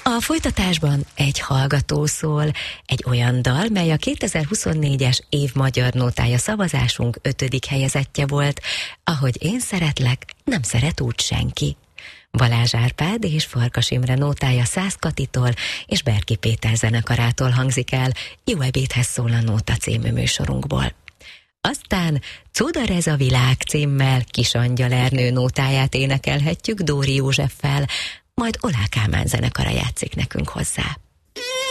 A folytatásban egy hallgató szól, egy olyan dal, mely a 2024-es év magyar nótája szavazásunk 5. helyezettje volt. Ahogy én szeretlek, nem szeret úgy senki. Balázs Árpád és Farkas Imre nótája Szász Katitól és Berki Péter zenekarától hangzik el, Jó ebédhez szól a Nóta című műsorunkból. Aztán Cudar ez a világ címmel Kisangyal Ernő nótáját énekelhetjük Dóri Józseffel, majd Olá Kálmán zenekara játszik nekünk hozzá.